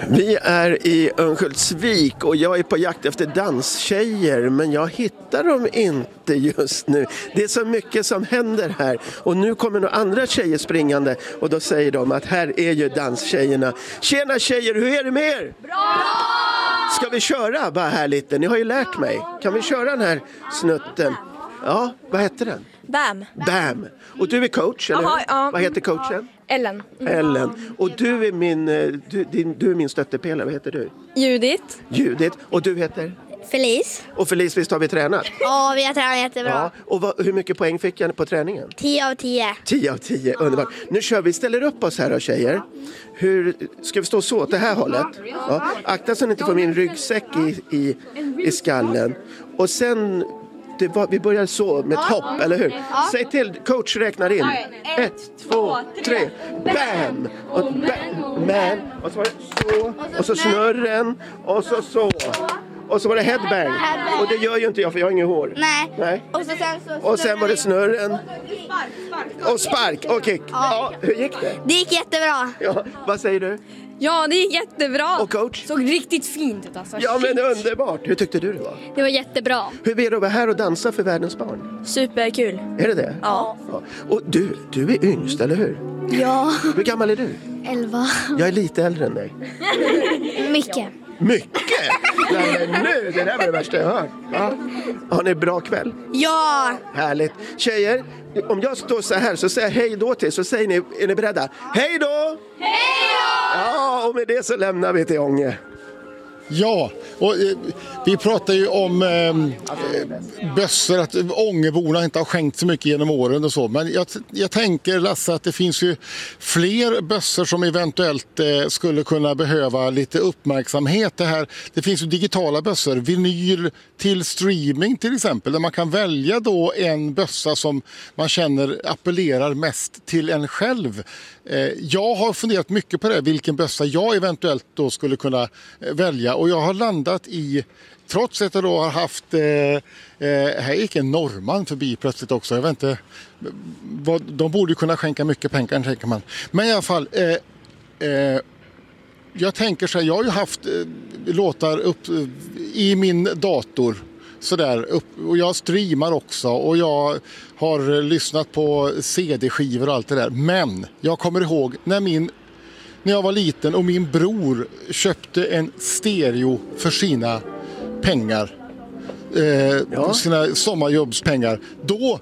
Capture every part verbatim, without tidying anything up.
Vi är i Örnsköldsvik och jag är på jakt efter danstjejer, men jag hittar dem inte just nu. Det är så mycket som händer här och nu kommer några andra tjejer springande och då säger de att här är ju danstjejerna. Tjena tjejer, hur är det med er? Bra! Ska vi köra bara här lite? Ni har ju lärt mig. Kan vi köra den här snutten? Ja, vad heter den? Bam. Bam. Och du är coach, eller hur? Aha, ja. Vad heter coachen? Ellen. Ellen. Och du är min, du, din, du är min stöttepelare. Vad heter du? Judith. Judith. Och du heter? Felice. Och Felice, visst har vi tränat? Ja, vi har tränat jättebra. Ja. Och vad, hur mycket poäng fick jag på träningen? tio av tio. tio av tio, underbart. Nu kör vi, ställer upp oss här då tjejer. Hur, ska vi stå så åt det här hållet? Ja. Akta så ni inte får min ryggsäck i, i, i skallen. Och sen, det var, vi börjar så med ett hopp, eller hur? Säg till, coach räknar in. Ett, två, tre, bam! Och bam, man. Och så var det så, och så snurren, och så så. Och så var det headbang. Och det gör ju inte jag för jag har inget hår. Nej. Nej. Och, så sen, så Och sen var det snurren. Och spark och kick. Ja, hur gick det? Det gick jättebra. Ja, vad säger du? Ja, det gick jättebra. Och coach? Såg riktigt fint ut alltså. Ja, men underbart. Hur tyckte du det var? Det var jättebra. Hur är det att vara här och dansa för världens barn? Superkul. Är det det? Ja. Ja. Och du, du är yngst, eller hur? Ja. Hur gammal är du? elva. Jag är lite äldre än dig. Mycket. Mycket! Nej, men nu, det där var det värsta jag hört. Ja. Har ni bra kväll? Ja. Härligt. Tjejer, om jag står så här så säger jag hej då till, så säger ni, är ni beredda? Hej då! Hej då! Ja, och med det så lämnar vi till Ånge. Ja, och eh, vi pratar ju om eh, bössor, att Ångeborna inte har skänkt så mycket genom åren och så. Men jag, jag tänker, Lasse, att det finns ju fler bössor som eventuellt eh, skulle kunna behöva lite uppmärksamhet. Det, här, det finns ju digitala bössor, vinyl till streaming till exempel, där man kan välja då en bössa som man känner appellerar mest till en själv. Eh, jag har funderat mycket på det, vilken bössa jag eventuellt då skulle kunna eh, välja. Och jag har landat i, trots att jag då har haft, eh, eh, här gick en norrman förbi plötsligt också. Jag vet inte, vad, de borde kunna skänka mycket pengar, tänker man. Men i alla fall, eh, eh, jag tänker så här, jag har ju haft eh, låtar upp eh, i min dator. Sådär, upp, och jag streamar också och jag har lyssnat på C D-skivor och allt det där. Men jag kommer ihåg när min När jag var liten och min bror köpte en stereo för sina pengar, eh, Ja. sina sommarjobbspengar, då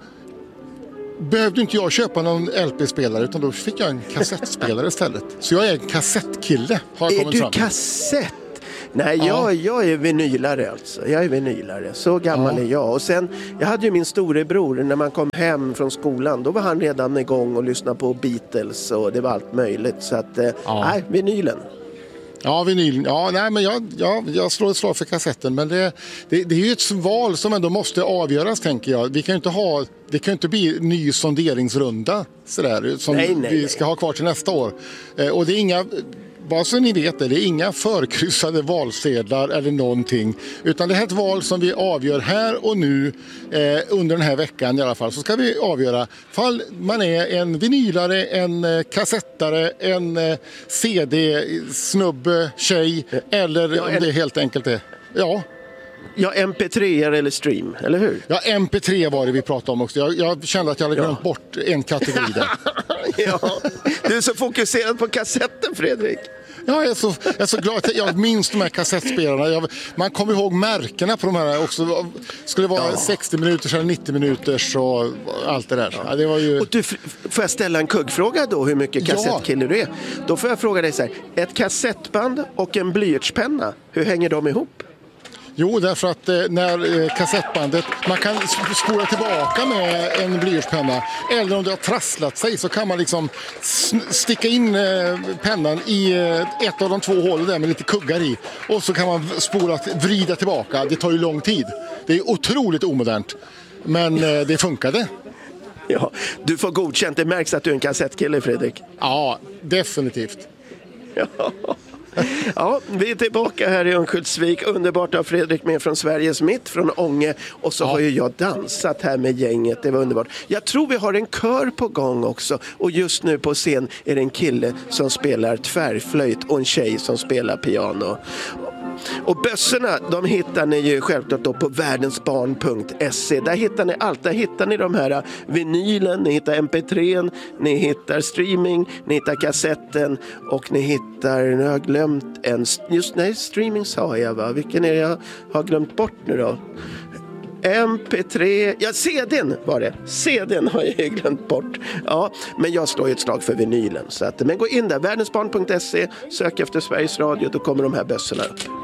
behövde inte jag köpa någon L P-spelare utan då fick jag en kassettspelare istället. Så jag är en kassettkille, har jag Är kommit du fram till. kassett? Nej, Ja. jag, jag är vinylare alltså. Jag är vinylare. Så gammal Ja. är jag. Och sen, jag hade ju min storebror när man kom hem från skolan. Då var han redan igång och lyssnade på Beatles och det var allt möjligt. Så att, eh, Ja. nej, vinylen. Ja, vinyl. Ja, nej, men jag, ja, jag slår ett slag för kassetten. Men det, det, det är ju ett val som ändå måste avgöras, tänker jag. Vi kan ju inte ha, det kan ju inte bli en ny sonderingsrunda sådär, som Nej, nej, vi nej. ska ha kvar till nästa år. Eh, och det är inga... Bara så ni vet det, det är inga förkryssade valsedlar eller någonting. Utan det här är ett val som vi avgör här och nu eh, under den här veckan i alla fall. Så ska vi avgöra fall man är en vinylare, en eh, kassettare, en eh, C D-snubbe, tjej eller Ja, om en- det helt enkelt är... Ja. Ja, M P tre eller stream, eller hur? Ja, M P tre var det vi pratade om också. Jag, jag kände att jag hade glömt bort en kategori där. Ja, du är så fokuserad på kassetten, Fredrik. Ja, jag är, så, jag är så glad att jag minns de här kassettspelarna. Jag, man kommer ihåg märkena på de här också. Skulle det vara Ja. sextio minuters eller nittio minuters och allt det där. Ja, det var ju... Och du, f- får jag ställa en kuggfråga då, hur mycket Ja. kassettkille du är? Då får jag fråga dig så här, ett kassettband och en blyertspenna, hur hänger de ihop? Jo, därför att eh, när eh, kassettbandet, man kan sp- spola tillbaka med en blyertspenna, eller om det har trasslat sig så kan man liksom sn- sticka in eh, pennan i eh, ett av de två hålen där med lite kuggar i, och så kan man spola, vrida tillbaka. Det tar ju lång tid. Det är otroligt omodernt, men eh, det funkade. Ja, du får godkänt, det märks att du är en kassettkille, Fredrik. Ja, definitivt. Ja. Ja, vi är tillbaka här i Örnsköldsvik. Underbart av Fredrik med från Sveriges mitt, från Ånge. Och så ja. har ju jag dansat här med gänget. Det var underbart. Jag tror vi har en kör på gång också. Och just nu på scen är det en kille som spelar tvärflöjt och en tjej som spelar piano. Och bössorna, de hittar ni ju självklart då på världensbarn punkt se. Där hittar ni allt. Där hittar ni de här vinylen, ni hittar M P tre, ni hittar streaming, ni hittar kassetten och ni hittar, nu har jag glömt en, just nej, streaming sa jag va? Vilken är det jag har glömt bort nu då? M P tre, ja C D:n var det. C D:n har jag glömt bort. Ja, men jag slår ju ett slag för vinylen. Så att, men gå in där, världensbarn punkt se, sök efter Sveriges Radio, då kommer de här bössorna upp.